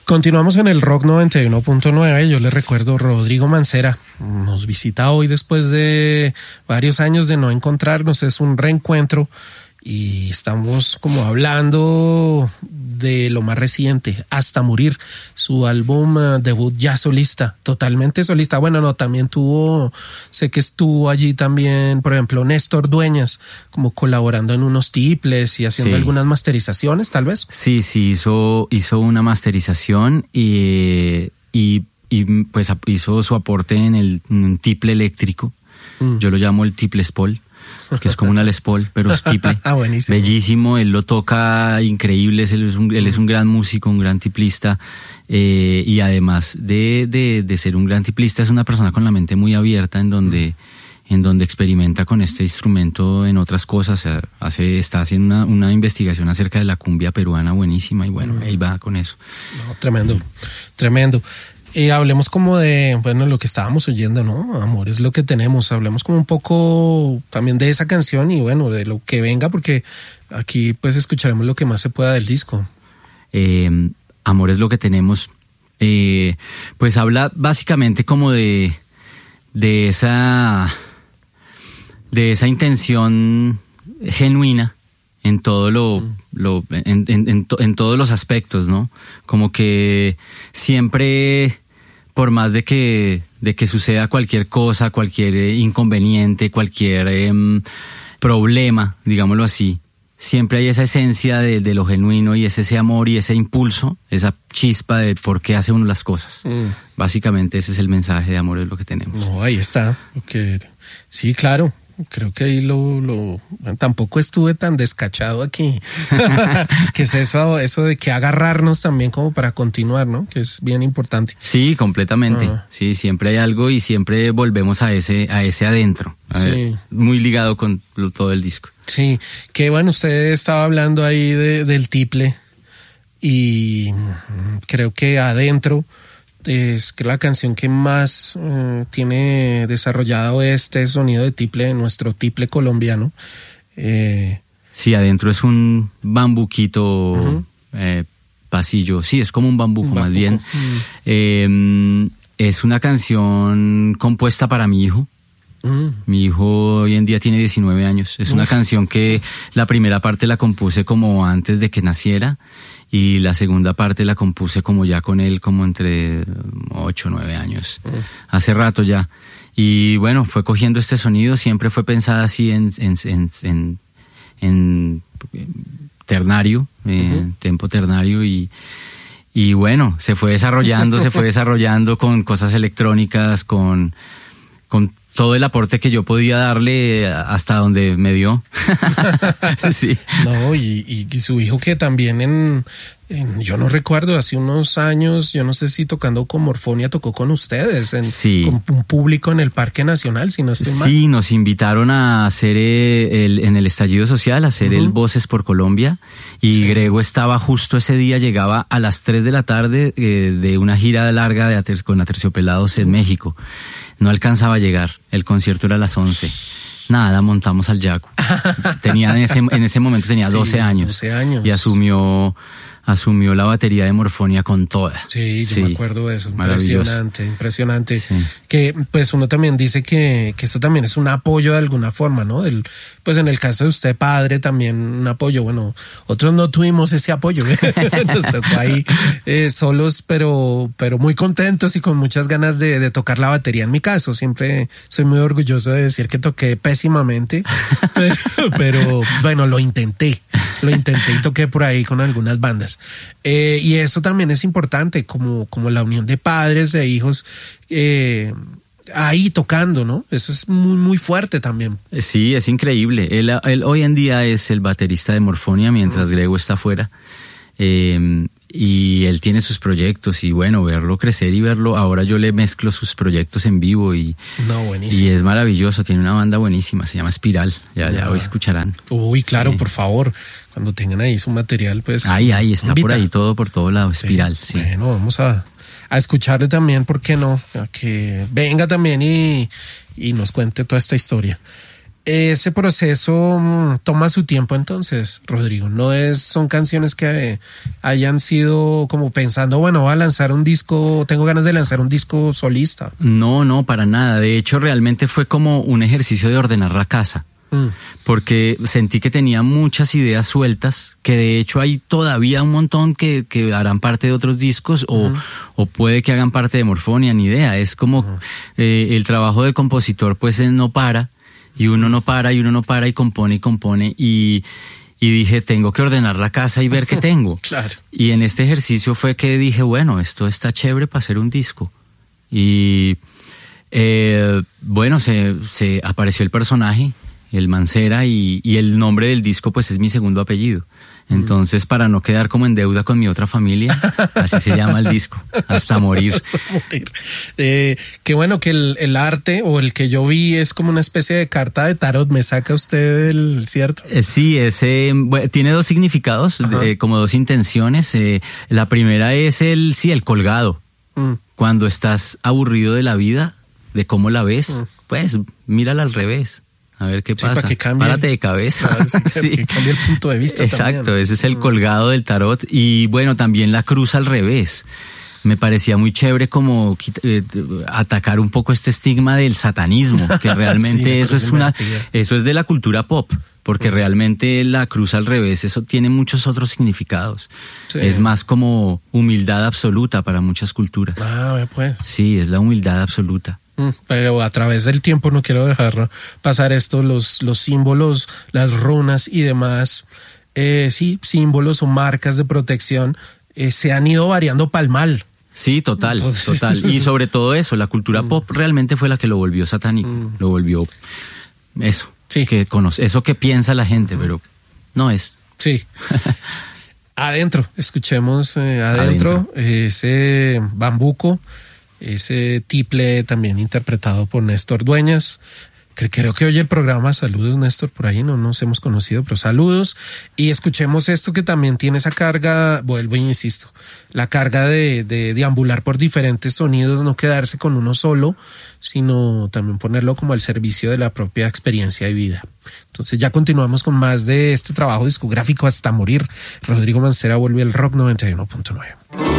Continuamos en el Rock 91.9. Yo les recuerdo, Rodrigo Mancera nos visita hoy después de varios años de no encontrarnos. Es un reencuentro y estamos como hablando de lo más reciente, Hasta Morir, su álbum debut ya solista, totalmente solista. Bueno, no, también sé que estuvo allí también, por ejemplo, Néstor Dueñas, como colaborando en unos tiples y haciendo algunas masterizaciones, tal vez. Sí, hizo una masterización y pues hizo su aporte en un tiple eléctrico. Yo lo llamo el tiple Les Paul, que es como una Les Paul, pero es tiple. Buenísimo. Bellísimo, él lo toca increíble, él es un gran músico, un gran tiplista, y además de ser un gran tiplista, es una persona con la mente muy abierta en donde experimenta con este instrumento en otras cosas. Está haciendo una investigación acerca de la cumbia peruana buenísima y bueno, ahí va con eso. No, tremendo. Hablemos como de, bueno, lo que estábamos oyendo, ¿no? Amor es lo que tenemos. Hablemos como un poco también de esa canción y bueno, de lo que venga, porque aquí pues escucharemos lo que más se pueda del disco. Amor es lo que tenemos. Pues habla básicamente como de esa intención genuina en todo en todos los aspectos, ¿no? Como que siempre, por más de que suceda cualquier cosa, cualquier inconveniente, cualquier problema, digámoslo así, siempre hay esa esencia de lo genuino y es ese amor y ese impulso, esa chispa de por qué hace uno las cosas. Básicamente ese es el mensaje de Amor es lo que tenemos. No, ahí está. Sí, claro. Creo que ahí tampoco estuve tan descachado aquí. Que es eso de que agarrarnos también como para continuar, ¿no? Que es bien importante. Sí, completamente. Sí, siempre hay algo y siempre volvemos a ese adentro. Sí. Muy ligado con todo el disco. Sí, que bueno, usted estaba hablando ahí del tiple y creo que Adentro es la canción que más tiene desarrollado este sonido de tiple, nuestro tiple colombiano. Sí, Adentro es un bambuquito, pasillo. Sí, es como un bambuco más bien. Es una canción compuesta para mi hijo. Mi hijo hoy en día tiene 19 años. Es una canción que la primera parte la compuse como antes de que naciera y la segunda parte la compuse como ya con él como entre 8 o 9 años. Hace rato ya. Y bueno, fue cogiendo este sonido, siempre fue pensada así en ternario, tempo ternario y bueno, se fue desarrollando con cosas electrónicas, con todo el aporte que yo podía darle hasta donde me dio. Sí. No, y su hijo que también yo no recuerdo, hace unos años, yo no sé si tocando con Morfonia tocó con ustedes, con un público en el Parque Nacional, si no estoy mal. Sí, nos invitaron a hacer en el estallido social, a hacer el Voces por Colombia, y Grego estaba justo ese día, llegaba a las 3 de la tarde de una gira larga con Aterciopelados en México. No alcanzaba a llegar, el concierto era a las 11. Nada, montamos al Yaku. En ese momento tenía 12 años. 12 años. Y asumió la batería de Morfonia con toda. Sí, yo me acuerdo de eso. Impresionante. Sí. Que pues uno también dice que esto también es un apoyo de alguna forma, ¿no? Pues en el caso de usted, padre, también un apoyo. Bueno, otros no tuvimos ese apoyo. Nos tocó ahí solos, pero muy contentos y con muchas ganas de tocar la batería. En mi caso, siempre soy muy orgulloso de decir que toqué pésimamente, pero bueno, lo intenté y toqué por ahí con algunas bandas. Y eso también es importante, como la unión de padres e hijos ahí tocando, ¿no? Eso es muy, muy fuerte también. Sí, es increíble. Él hoy en día es el baterista de Morfonia mientras Grego está afuera. Y él tiene sus proyectos y bueno, verlo crecer y verlo, ahora yo le mezclo sus proyectos en vivo y es maravilloso, tiene una banda buenísima, se llama Espiral, ya hoy escucharán. Uy, claro, por favor, cuando tengan ahí su material, pues... Ahí está por ahí por todo lado, Espiral, sí. Bueno, vamos a escucharle también, ¿por qué no? A que venga también y nos cuente toda esta historia. Ese proceso toma su tiempo entonces, Rodrigo. Son canciones que hayan sido como pensando, bueno, voy a lanzar un disco, tengo ganas de lanzar un disco solista. No, para nada. De hecho, realmente fue como un ejercicio de ordenar la casa. Porque sentí que tenía muchas ideas sueltas, que de hecho hay todavía un montón que harán parte de otros discos o puede que hagan parte de Morfonia, ni idea. Es como el trabajo de compositor pues no para, y uno no para y compone y dije, tengo que ordenar la casa y ver qué tengo. Claro. Y en este ejercicio fue que dije, bueno, esto está chévere para hacer un disco. Y bueno, se apareció el personaje, el Mancera, y el nombre del disco pues es mi segundo apellido. Entonces, para no quedar como en deuda con mi otra familia, así se llama el disco, Hasta Morir. Hasta morir. Qué bueno que el arte, o el que yo vi, es como una especie de carta de tarot. ¿Me saca usted el cierto? Sí, tiene dos significados, como dos intenciones. La primera es el colgado. Cuando estás aburrido de la vida, de cómo la ves, pues mírala al revés. A ver qué pasa. Párate de cabeza. Claro, que cambie el punto de vista. Exacto, también. Ese es el colgado del tarot. Y bueno, también la cruz al revés. Me parecía muy chévere como atacar un poco este estigma del satanismo, que realmente sí, eso es de la cultura pop, porque realmente la cruz al revés, eso tiene muchos otros significados. Sí. Es más como humildad absoluta para muchas culturas. Pues. Sí, es la humildad absoluta. Pero a través del tiempo, no quiero dejar pasar esto, los símbolos, las runas y demás, símbolos o marcas de protección se han ido variando para el mal. Sí, total. Y sobre todo eso, la cultura pop realmente fue la que lo volvió satánico, lo volvió eso, eso que piensa la gente, pero no es. Sí. Adentro, escuchemos adentro ese bambuco. Ese tiple también interpretado por Néstor Dueñas. Creo que oye el programa. Saludos, Néstor, por ahí no nos hemos conocido, pero saludos. Y escuchemos esto que también tiene esa carga, vuelvo e insisto, la carga de deambular por diferentes sonidos, no quedarse con uno solo, sino también ponerlo como al servicio de la propia experiencia de vida. Entonces ya continuamos con más de este trabajo discográfico Hasta Morir. Rodrigo Mancera vuelve al Rock 91.9.